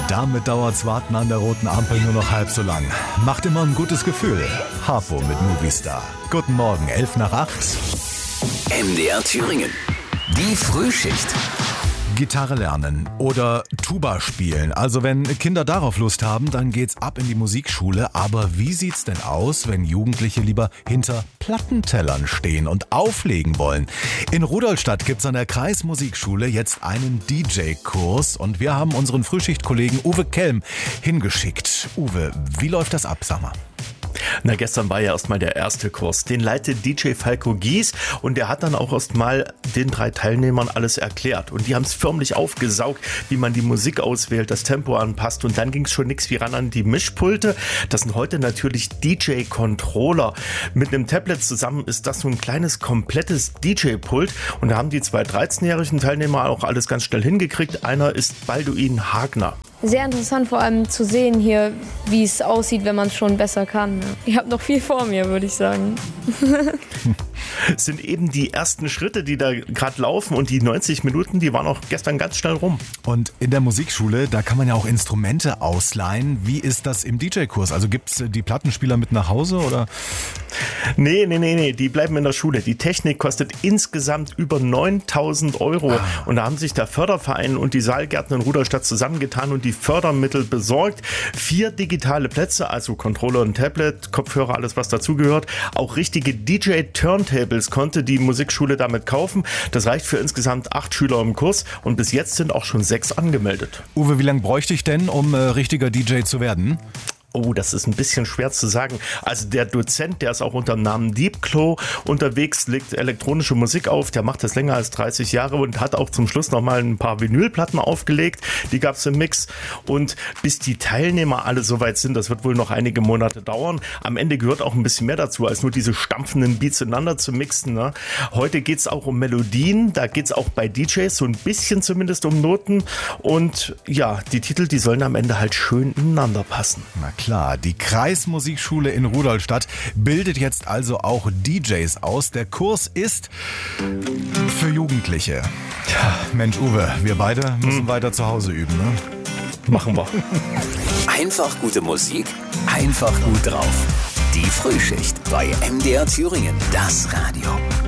Damit dauert's Warten an der roten Ampel nur noch halb so lang. Macht immer ein gutes Gefühl. Harpo mit Movistar. Guten Morgen, 7:55. MDR Thüringen. Die Frühschicht. Gitarre lernen oder Tuba spielen. Also wenn Kinder darauf Lust haben, dann geht's ab in die Musikschule. Aber wie sieht's denn aus, wenn Jugendliche lieber hinter Plattentellern stehen und auflegen wollen? In Rudolstadt gibt's an der Kreismusikschule jetzt einen DJ-Kurs und wir haben unseren Frühschichtkollegen Uwe Kelm hingeschickt. Uwe, wie läuft das ab, sag mal? Na, gestern war ja erstmal der erste Kurs. Den leitet DJ Falco Gies und der hat dann auch erstmal den 3 Teilnehmern alles erklärt. Und die haben es förmlich aufgesaugt, wie man die Musik auswählt, das Tempo anpasst. Und dann ging es schon nichts wie ran an die Mischpulte. Das sind heute natürlich DJ-Controller. Mit einem Tablet zusammen ist das so ein kleines, komplettes DJ-Pult. Und da haben die 2 13-jährigen Teilnehmer auch alles ganz schnell hingekriegt. Einer ist Balduin Hagner. Sehr interessant vor allem zu sehen hier, wie es aussieht, wenn man es schon besser kann. Ich habe noch viel vor mir, würde ich sagen. Es sind eben die ersten Schritte, die da gerade laufen und die 90 Minuten, die waren auch gestern ganz schnell rum. Und in der Musikschule, da kann man ja auch Instrumente ausleihen. Wie ist das im DJ-Kurs? Also gibt's die Plattenspieler mit nach Hause oder? Nee, die bleiben in der Schule. Die Technik kostet insgesamt über 9.000 €. Und da haben sich der Förderverein und die Saalgärten in Rudolstadt zusammengetan und die Fördermittel besorgt. 4 digitale Plätze, also Controller und Tablet, Kopfhörer, alles was dazugehört. Auch richtige DJ-Turntables konnte die Musikschule damit kaufen. Das reicht für insgesamt 8 Schüler im Kurs und bis jetzt sind auch schon 6 angemeldet. Uwe, wie lange bräuchte ich denn, um richtiger DJ zu werden? Oh, das ist ein bisschen schwer zu sagen. Also der Dozent, der ist auch unter dem Namen Deepclo unterwegs, legt elektronische Musik auf. Der macht das länger als 30 Jahre und hat auch zum Schluss nochmal ein paar Vinylplatten aufgelegt. Die gab es im Mix. Und bis die Teilnehmer alle soweit sind, das wird wohl noch einige Monate dauern. Am Ende gehört auch ein bisschen mehr dazu, als nur diese stampfenden Beats ineinander zu mixen. Ne? Heute geht es auch um Melodien. Da geht es auch bei DJs so ein bisschen zumindest um Noten. Und ja, die Titel, die sollen am Ende halt schön ineinander passen. Na klar, die Kreismusikschule in Rudolstadt bildet jetzt also auch DJs aus. Der Kurs ist für Jugendliche. Tja, Mensch Uwe, wir beide müssen weiter zu Hause üben, ne? Machen wir. Einfach gute Musik, einfach gut drauf. Die Frühschicht bei MDR Thüringen, das Radio.